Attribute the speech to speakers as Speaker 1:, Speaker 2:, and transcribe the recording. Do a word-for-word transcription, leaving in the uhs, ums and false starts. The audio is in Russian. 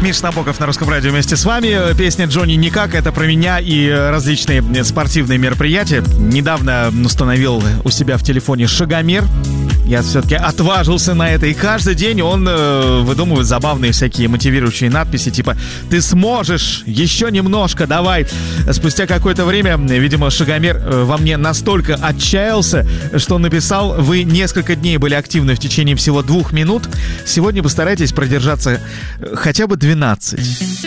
Speaker 1: Миша Набоков на Русском радио вместе с вами. Песня Джонни Никак. Это про меня и различные спортивные мероприятия. Недавно установил у себя в телефоне шагомер. Я все-таки отважился на это. И каждый день он э, выдумывает забавные всякие мотивирующие надписи, типа «Ты сможешь! Еще немножко! Давай!» Спустя какое-то время, видимо, шагомер э, во мне настолько отчаялся, что он написал: «Вы несколько дней были активны в течение всего двух минут. Сегодня постарайтесь продержаться хотя бы двенадцать».